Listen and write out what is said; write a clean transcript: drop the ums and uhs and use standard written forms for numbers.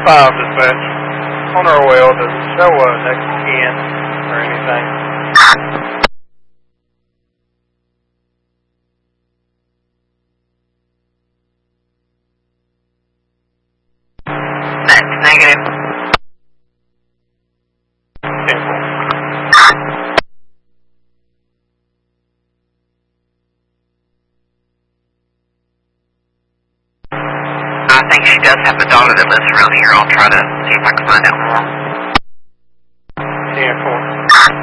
5, dispatch. On our well, does it show next to kin or anything? That's negative. 10-4. I think she does have a daughter that lives around here. I'll try to see if I can find out more. 10-4.